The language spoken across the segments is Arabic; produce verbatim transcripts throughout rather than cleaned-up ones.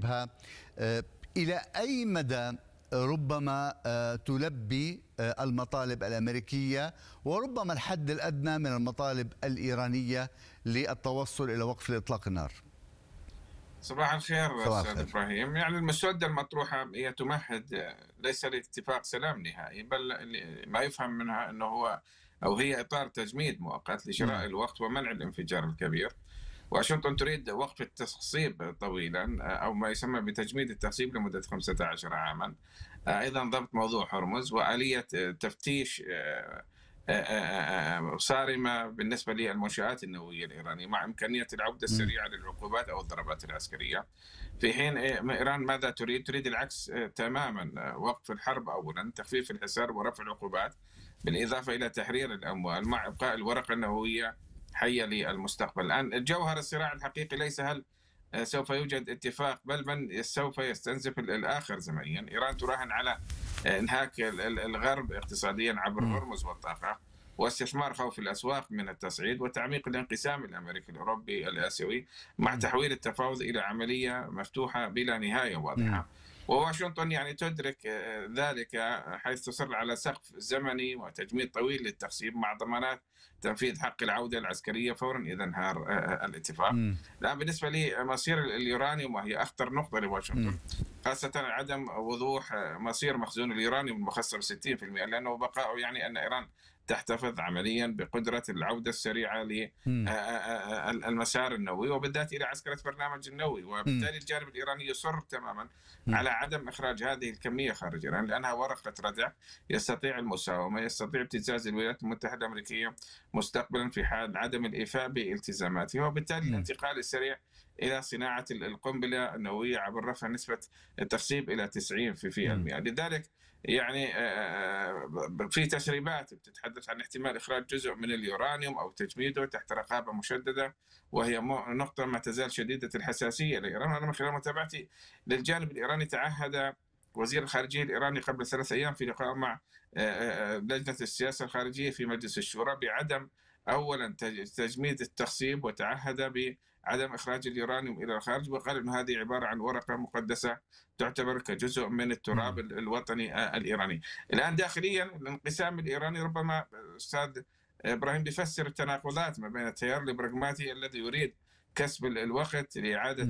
جبهة، إلى أي مدى ربما تلبي المطالب الأمريكية وربما الحد الأدنى من المطالب الإيرانية للتوصل إلى وقف إطلاق النار؟ صباح الخير صباح أستاذ الخير. إبراهيم. يعني المسودة المطروحة هي تمهد ليس لاتفاق سلام نهائي، بل ما يفهم منها أنه هو أو هي إطار تجميد مؤقت لشراء الوقت ومنع الانفجار الكبير. واشنطن تريد وقف التخصيب طويلا أو ما يسمى بتجميد التخصيب لمدة خمسة عشر عاما، أيضا ضبط موضوع هرمز وآلية تفتيش صارمة بالنسبة للمنشآت النووية الإيرانية مع إمكانية العودة السريعة للعقوبات أو الضربات العسكرية. في حين إيران ماذا تريد؟ تريد العكس تماما، وقف الحرب أولا، تخفيف الحصار ورفع العقوبات، بالإضافة إلى تحرير الأموال مع إبقاء الورقة النووية حية للمستقبل. الآن جوهر الصراع الحقيقي ليس هل سوف يوجد اتفاق، بل من سوف يستنزف الآخر زمنيا. إيران تراهن على انهاك الغرب اقتصاديا عبر هرمز والطاقة، واستثمار خوف الأسواق من التصعيد، وتعميق الانقسام الأمريكي الأوروبي الآسيوي، مع تحويل التفاوض إلى عملية مفتوحة بلا نهاية واضحة. وواشنطن يعني تدرك ذلك، حيث تصر على سقف زمني وتجميد طويل للتخصيب مع ضمانات تنفيذ حق العودة العسكرية فورا إذا انهار الاتفاق. الآن بالنسبة لمصير اليورانيوم، وهي أخطر نقطة لواشنطن، خاصة عدم وضوح مصير مخزون اليورانيوم المخصب ستين بالمئة، لأنه بقاء يعني أن إيران تحتفظ عمليا بقدرة العودة السريعة للمسار النووي وبالذات إلى عسكرة برنامج النووي. وبالتالي الجانب الإيراني يصر تماما على عدم إخراج هذه الكمية خارج إيران، لأنها ورقة ردع يستطيع المساومة، يستطيع ابتزاز الولايات المتحدة الأمريكية مستقبلا في حال عدم الإيفاء بالتزاماتها، وبالتالي الانتقال السريع إلى صناعة القنبلة النووية عبر رفع نسبة التخصيب إلى تسعين بالمئة. لذلك يعني في تسريبات بتتحدث عن احتمال إخراج جزء من اليورانيوم أو تجميده تحت رقابة مشددة، وهي نقطة ما تزال شديدة الحساسية لإيران. أنا من خلال متابعتي للجانب الإيراني، تعهد وزير الخارجية الإيراني قبل ثلاث أيام في لقاء مع لجنة السياسة الخارجية في مجلس الشورى بعدم أولا تجميد التخصيب، وتعهد بعدم إخراج اليورانيوم إلى الخارج، وقال أن هذه عبارة عن ورقة مقدسة تعتبر كجزء من التراب الوطني الإيراني. الآن داخليا الانقسام الإيراني ربما أستاذ إبراهيم بيفسر التناقضات ما بين التيار البراغماتي الذي يريد كسب الوقت لإعادة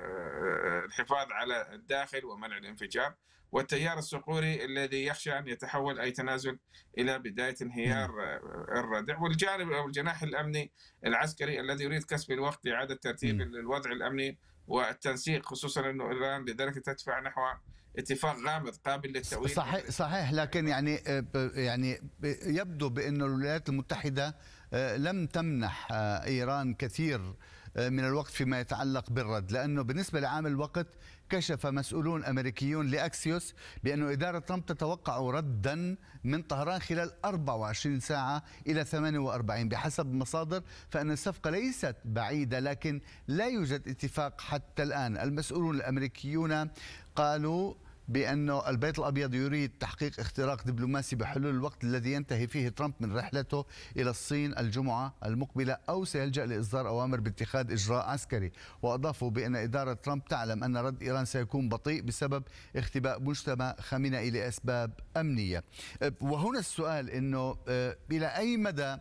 الحفاظ على الداخل ومنع الانفجار، والتيار الصقوري الذي يخشى أن يتحول أي تنازل إلى بداية انهيار الردع، والجانب أو الجناح الأمني العسكري الذي يريد كسب الوقت لإعادة ترتيب الوضع الأمني والتنسيق، خصوصا أنه إيران لذلك تدفع نحو اتفاق غامض قابل للتأويل. صحيح صحيح لكن يعني يعني يبدو بأن الولايات المتحدة لم تمنح إيران كثير من الوقت فيما يتعلق بالرد، لأنه بالنسبة لعامل الوقت كشف مسؤولون أمريكيون لأكسيوس بأن إدارة ترامب تتوقع ردا من طهران خلال أربع وعشرين ساعة إلى ثمانية وأربعين بحسب مصادر، فإن الصفقة ليست بعيدة، لكن لا يوجد اتفاق حتى الآن. المسؤولون الأمريكيون قالوا بأن البيت الأبيض يريد تحقيق اختراق دبلوماسي بحلول الوقت الذي ينتهي فيه ترامب من رحلته إلى الصين الجمعة المقبلة، أو سيلجأ لإصدار أوامر باتخاذ إجراء عسكري. وأضافوا بأن إدارة ترامب تعلم أن رد إيران سيكون بطيء بسبب اختباء مجتمع خامنئي لأسباب أمنية. وهنا السؤال أنه إلى أي مدى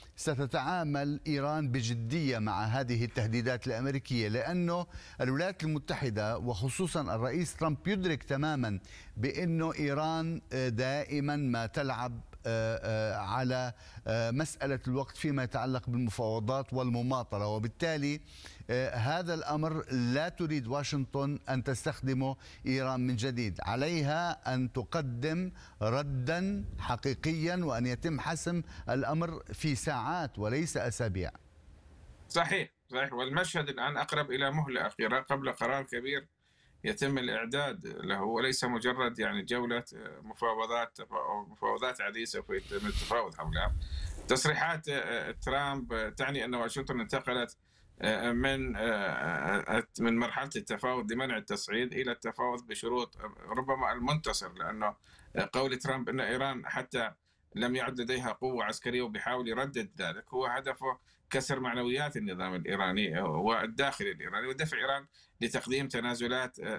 ستتعامل إيران بجدية مع هذه التهديدات الأمريكية، لأنه الولايات المتحدة وخصوصا الرئيس ترامب يدرك تماما بأنه إيران دائما ما تلعب على مسألة الوقت فيما يتعلق بالمفاوضات والمماطلة، وبالتالي هذا الأمر لا تريد واشنطن أن تستخدمه إيران من جديد. عليها أن تقدم ردا حقيقيا وأن يتم حسم الأمر في ساعات وليس أسابيع. صحيح صحيح والمشهد الآن أقرب إلى مهلة أخيرة قبل قرار كبير يتم الإعداد له، وليس مجرد يعني جولة مفاوضات أو مفاوضات عادية سوف يتم التفاوض حولها. تصريحات ترامب تعني أن واشنطن انتقلت من من مرحلة التفاوض لمنع التصعيد إلى التفاوض بشروط ربما المنتصر، لأنه قول ترامب أن إيران حتى لم يعد لديها قوة عسكرية وبيحاول يردد ذلك، هو هدفه كسر معنويات النظام الإيراني والداخل الإيراني ودفع إيران لتقديم تنازلات